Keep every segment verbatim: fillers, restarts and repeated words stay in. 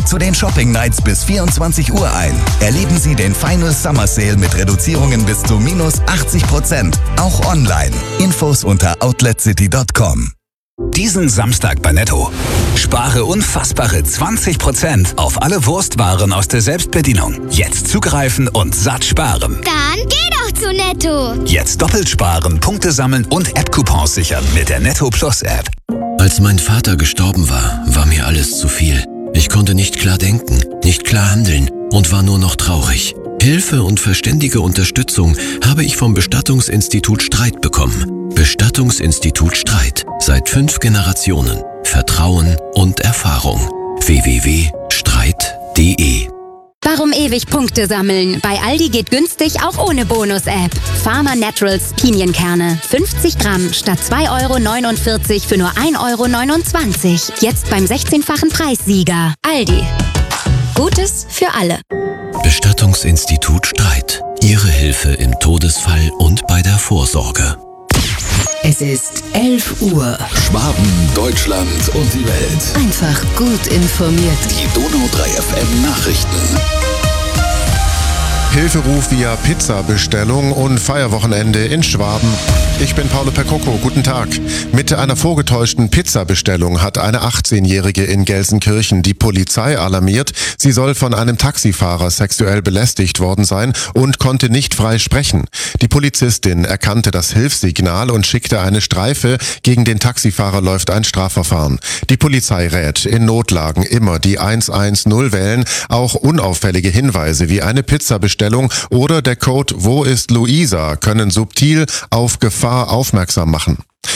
zu den Shopping Nights bis vierundzwanzig Uhr ein. Erleben Sie den Final Summer Sale mit Reduzierungen bis zu minus achtzig Prozent. Auch online. Infos unter outlet city punkt com. Diesen Samstag bei Netto. Spare unfassbare zwanzig Prozent auf alle Wurstwaren aus der Selbstbedienung. Jetzt zugreifen und satt sparen. Dann geh doch zu Netto. Jetzt doppelt sparen, Punkte sammeln und App-Coupons sichern mit der Netto Plus App. Als mein Vater gestorben war, war mir alles zu viel. Ich konnte nicht klar denken, nicht klar handeln und war nur noch traurig. Hilfe und verständige Unterstützung habe ich vom Bestattungsinstitut Streit bekommen. Bestattungsinstitut Streit. Seit fünf Generationen. Vertrauen und Erfahrung. w w w punkt streit punkt d e. Warum ewig Punkte sammeln? Bei Aldi geht günstig auch ohne Bonus-App. Farmer Naturals Pinienkerne. fünfzig Gramm statt zwei Euro neunundvierzig für nur ein Euro neunundzwanzig. Jetzt beim sechzehnfachen Preissieger. Aldi. Gutes für alle. Bestattungsinstitut Streit. Ihre Hilfe im Todesfall und bei der Vorsorge. Es ist elf Uhr. Schwaben, Deutschland und die Welt. Einfach gut informiert. Die Donau drei F M Nachrichten. Hilferuf via Pizzabestellung und Feierwochenende in Schwaben. Ich bin Paolo Percocco, guten Tag. Mit einer vorgetäuschten Pizzabestellung hat eine achtzehnjährige in Gelsenkirchen die Polizei alarmiert. Sie soll von einem Taxifahrer sexuell belästigt worden sein und konnte nicht frei sprechen. Die Polizistin erkannte das Hilfssignal und schickte eine Streife. Gegen den Taxifahrer läuft ein Strafverfahren. Die Polizei rät, in Notlagen immer die hundertzehn wählen. Auch unauffällige Hinweise wie eine Pizzabestellung oder der Code Wo ist Luisa können subtil auf Gefahr aufmerksam machen.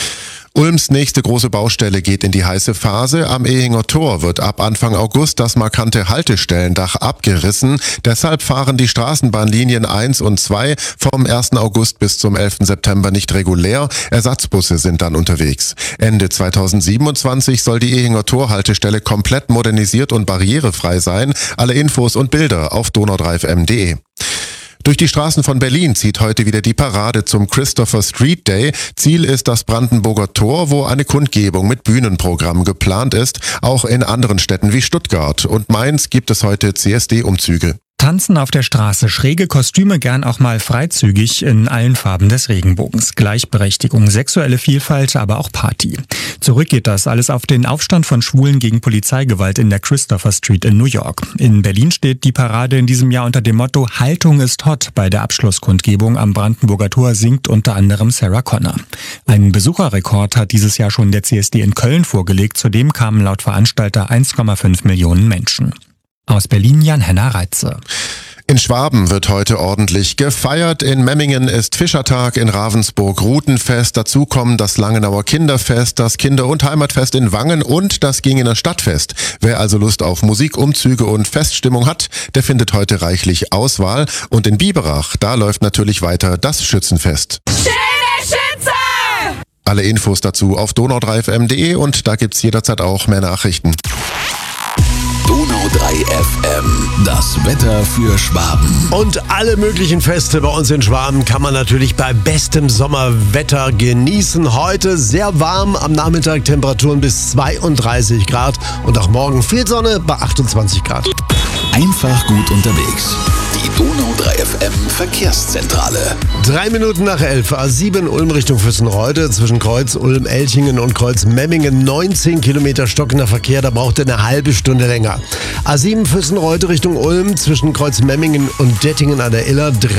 Ulms nächste große Baustelle geht in die heiße Phase. Am Ehinger Tor wird ab Anfang August das markante Haltestellendach abgerissen. Deshalb fahren die Straßenbahnlinien eins und zwei vom ersten August bis zum elften September nicht regulär. Ersatzbusse sind dann unterwegs. Ende zweitausendsiebenundzwanzig soll die Ehinger Tor-Haltestelle komplett modernisiert und barrierefrei sein. Alle Infos und Bilder auf donau drei f m punkt d e. Durch die Straßen von Berlin zieht heute wieder die Parade zum Christopher Street Day. Ziel ist das Brandenburger Tor, wo eine Kundgebung mit Bühnenprogramm geplant ist. Auch in anderen Städten wie Stuttgart und Mainz gibt es heute C S D-Umzüge. Tanzen auf der Straße, schräge Kostüme, gern auch mal freizügig in allen Farben des Regenbogens. Gleichberechtigung, sexuelle Vielfalt, aber auch Party. Zurück geht das alles auf den Aufstand von Schwulen gegen Polizeigewalt in der Christopher Street in New York. In Berlin steht die Parade in diesem Jahr unter dem Motto Haltung ist hot. Bei der Abschlusskundgebung am Brandenburger Tor singt unter anderem Sarah Connor. Einen Besucherrekord hat dieses Jahr schon der C S D in Köln vorgelegt. Zudem kamen laut Veranstalter eins Komma fünf Millionen Menschen. Aus Berlin Jan-Henner Reitze. In Schwaben wird heute ordentlich gefeiert. In Memmingen ist Fischertag, in Ravensburg Rutenfest. Dazu kommen das Langenauer Kinderfest, das Kinder- und Heimatfest in Wangen und das Gingener Stadtfest. Wer also Lust auf Musik, Umzüge und Feststimmung hat, der findet heute reichlich Auswahl. Und in Biberach, da läuft natürlich weiter das Schützenfest. Schöne Schütze! Alle Infos dazu auf donau drei f m punkt d e und da gibt's jederzeit auch mehr Nachrichten. Donau drei F M, das Wetter für Schwaben. Und alle möglichen Feste bei uns in Schwaben kann man natürlich bei bestem Sommerwetter genießen. Heute sehr warm, am Nachmittag Temperaturen bis zweiunddreißig Grad und auch morgen viel Sonne bei achtundzwanzig Grad. Einfach gut unterwegs. Die Donau drei F M Verkehrszentrale. Drei Minuten nach elf, A sieben Ulm Richtung Füssenreude, zwischen Kreuz Ulm-Elchingen und Kreuz Memmingen, neunzehn Kilometer stockender Verkehr, da braucht ihr eine halbe Stunde länger. A sieben Füssenreude Richtung Ulm, zwischen Kreuz Memmingen und Dettingen an der Iller,